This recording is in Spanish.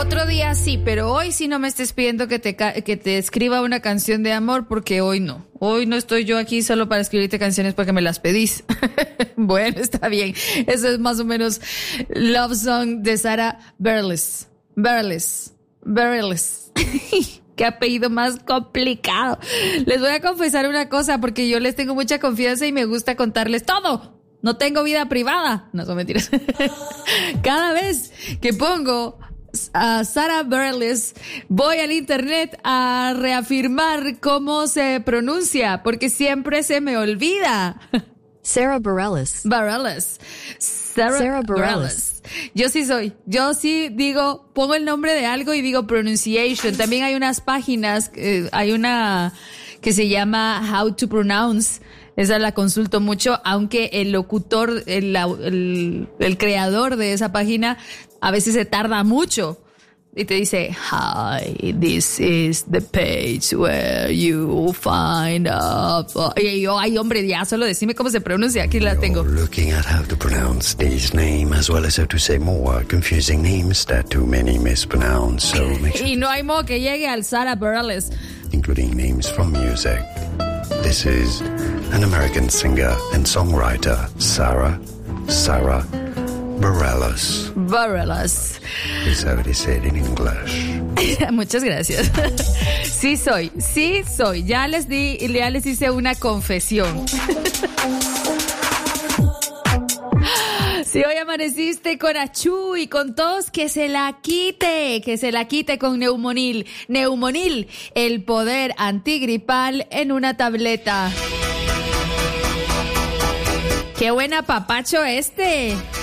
Otro día sí, pero hoy sí no me estés pidiendo que te escriba una canción de amor, porque hoy no. Hoy no estoy yo aquí solo para escribirte canciones porque me las pedís. Bueno, está bien. Eso es más o menos Love Song de Sarah Bareilles. Bareilles. Qué apellido más complicado. Les voy a confesar una cosa, porque yo les tengo mucha confianza y me gusta contarles todo. No tengo vida privada. No, son mentiras. Cada vez que pongo a Sarah Bareilles, voy al internet a reafirmar cómo se pronuncia, porque siempre se me olvida. Sarah Bareilles. Sarah Bareilles. Yo sí digo, pongo el nombre de algo y digo pronunciation. También hay unas páginas, hay una que se llama How to Pronounce. Esa la consulto mucho, aunque el locutor, el creador de esa página, a veces se tarda mucho. Y te dice, hi, this is the page where you find out. Y yo, ay, hombre, ya solo decime cómo se pronuncia. Aquí la tengo. You're looking at how to pronounce this name as well as how to say more confusing names that too many mispronounce. So make sure. Y no hay modo que llegue al Sarah Bareilles. Including names from music. This is an American singer and songwriter, Sarah Bareilles. Bareilles. Is how they say it in English. Muchas gracias. Sí soy. Ya les hice una confesión. Si hoy amaneciste con achú y con tos, que se la quite con Neumonil. Neumonil, el poder antigripal en una tableta. ¡Qué buen apapacho este!